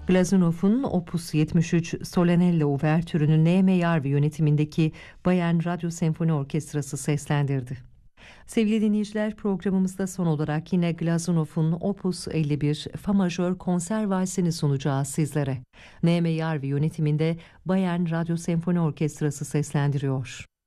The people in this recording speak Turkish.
Glazunov'un Opus 73 Solenello Uvertürü'nü Neeme Yarvi yönetimindeki Bayern Radyo Senfoni Orkestrası seslendirdi. Sevgili dinleyiciler, programımızda son olarak yine Glazunov'un Opus 51 Fa majör konser valsini sunacağız sizlere. Neeme Yarvi yönetiminde Bayern Radyo Senfoni Orkestrası seslendiriyor.